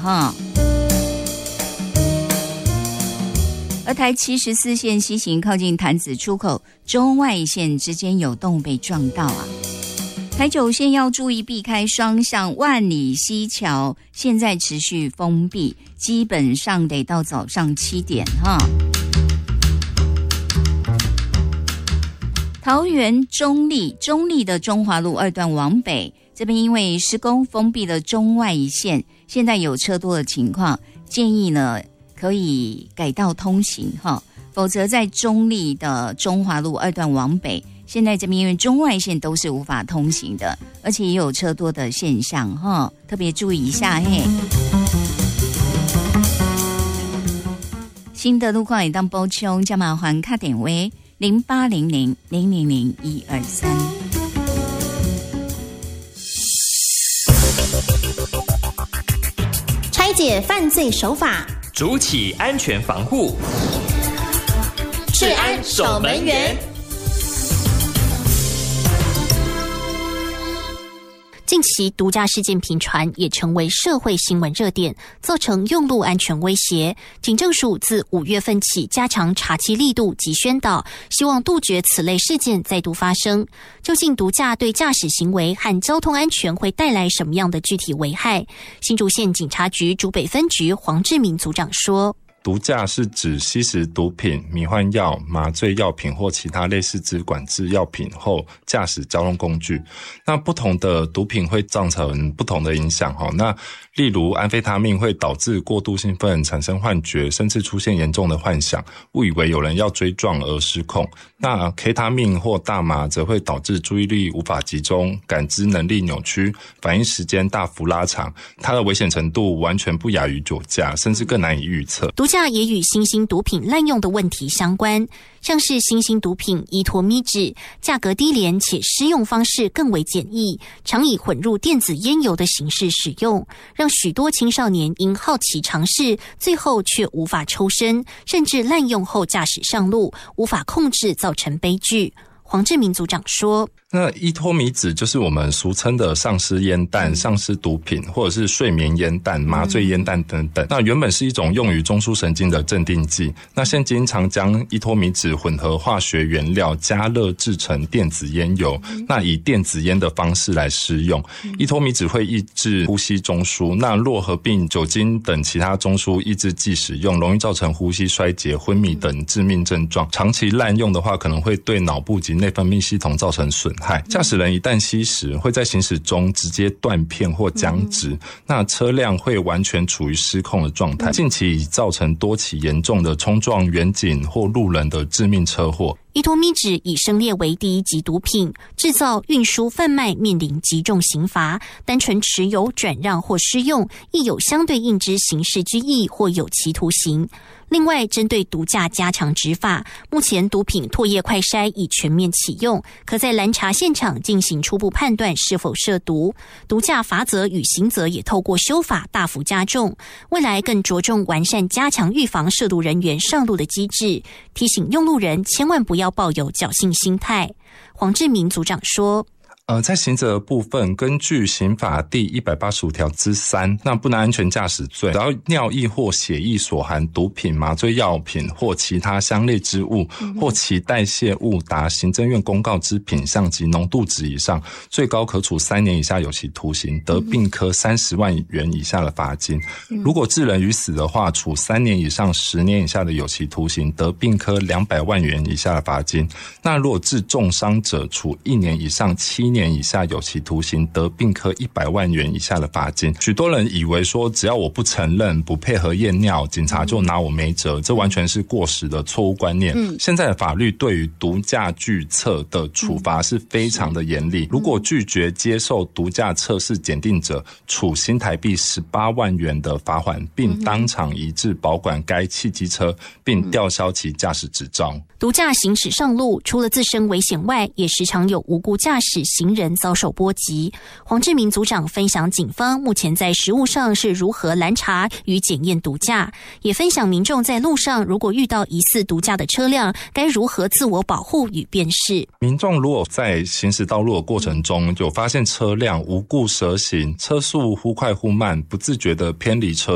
哈。而台74线西行靠近潭子出口中外线之间有动物被撞到啊。台9线要注意避开双向万里溪桥，现在持续封闭，基本上得到早上7点哈。桃园中立的中华路2段往北，这边因为施工封闭了中外线，现在有车多的情况，建议呢可以改道通行哈，否则在中立的中华路2段往北，现在这边因为中外线都是无法通行的，而且也有车多的现象哈，特别注意一下嘿。新的路况也当补充，加麻烦卡点为0800000123。 拆解犯罪手法， 筑起安全防护， 治安守门员。 近期毒驾事件频传，也成为社会新闻热点，造成用路安全威胁。警政署自5月份起加强查缉力度及宣导，希望杜绝此类事件再度发生。究竟毒驾对驾驶行为和交通安全会带来什么样的具体危害？新竹县警察局竹北分局黄志明组长说， 毒驾是指吸食毒品、迷幻药、麻醉药品或其他类似之管制药品后驾驶交通工具。那不同的毒品会造成不同的影响。那例如安非他命会导致过度兴奋，产生幻觉，甚至出现严重的幻想，误以为有人要追撞而失控。那 K 他命或大麻则会导致注意力无法集中，感知能力扭曲，反应时间大幅拉长，它的危险程度完全不亚于酒驾，甚至更难以预测。 毒驾也与新兴毒品滥用的问题相关，像是新兴毒品依托咪酯，价格低廉且施用方式更为简易，常以混入电子烟油的形式使用，让许多青少年因好奇尝试，最后却无法抽身，甚至滥用后驾驶上路，无法控制，造成悲剧。黄志明组长说， 那依托咪酯就是我们俗称的丧尸烟弹、丧尸毒品，或者是睡眠烟弹、麻醉烟弹等等。那原本是一种用于中枢神经的镇定剂，那现今常将依托咪酯混合化学原料加热制成电子烟油，那以电子烟的方式来施用。依托咪酯会抑制呼吸中枢，那若合并酒精等其他中枢抑制剂使用，容易造成呼吸衰竭、昏迷等致命症状。长期滥用的话，可能会对脑部及内分泌系统造成损害。驾驶人一旦吸食，会在行驶中直接断片或僵直，那车辆会完全处于失控的状态。近期已造成多起严重的冲撞远景或路人的致命车祸。 依托咪酯已升列为第1级毒品，制造、运输、贩卖面临极重刑罚，单纯持有、转让或施用，亦有相对应之刑事拘役或有期徒刑。另外，针对毒驾加强执法，目前毒品唾液快筛已全面启用，可在拦查现场进行初步判断是否涉毒。毒驾罚则与刑责也透过修法大幅加重，未来更着重完善加强预防涉毒人员上路的机制，提醒用路人千万不要抱有侥幸心态。黄志明组长说， 在刑责的部分，根据刑法第185条之3，那不能安全驾驶罪，只要尿液或血液所含毒品、麻醉药品或其他相类之物，或其代谢物达行政院公告之品项及浓度值以上，最高可处3年以下有期徒刑，得并科30万元以下的罚金。如果致人于死的话，处3年以上10年以下的有期徒刑，得并科200万元以下的罚金。那如果致重伤者，处1年以上7年以下有期徒刑，得并科100万元以下的罚金。许多人以为说只要我不承认、不配合验尿，警察就拿我没辙，这完全是过时的错误观念。现在的法律对于毒驾拒测的处罚是非常的严厉，如果拒绝接受毒驾测试检定者，处新台币18万元的罚款，并当场移至保管该汽机车，并吊销其驾驶执照。 毒驾行驶上路，除了自身危险外，也时常有无辜驾驶行人遭受波及。黄志明组长分享警方目前在实务上是如何拦查与检验毒驾，也分享民众在路上如果遇到疑似毒驾的车辆，该如何自我保护与辨识。 民众如果在行驶道路的过程中有发现车辆无故蛇行，车速忽快忽慢，不自觉的偏离车